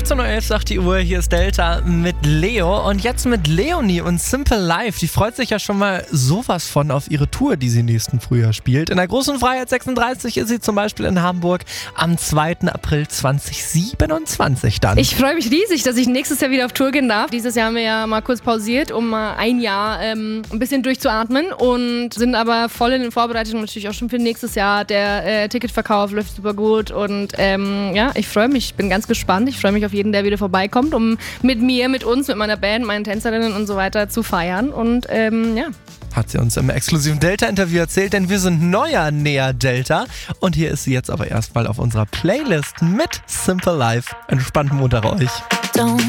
18.11 Uhr sagt die Uhr, hier ist Delta mit Leo und jetzt mit Leonie und Simple Life. Die freut sich ja schon mal sowas von auf ihre Tour, die sie nächsten Frühjahr spielt. In der Großen Freiheit 36 ist sie zum Beispiel in Hamburg am 2. April 2027 dann. Ich freue mich riesig, dass ich nächstes Jahr wieder auf Tour gehen darf. Dieses Jahr haben wir ja mal kurz pausiert, um mal ein Jahr ein bisschen durchzuatmen und sind aber voll in den Vorbereitungen natürlich auch schon für nächstes Jahr. Der Ticketverkauf läuft super gut und ich freue mich, bin ganz gespannt. Ich freue mich auf jeden, der wieder vorbeikommt, um mit mir, mit uns, mit meiner Band, meinen Tänzerinnen und so weiter zu feiern und Hat sie uns im exklusiven Delta-Interview erzählt, denn wir sind neuer Näher Delta und hier ist sie jetzt aber erstmal auf unserer Playlist mit Simple Life. Entspannt Montag euch.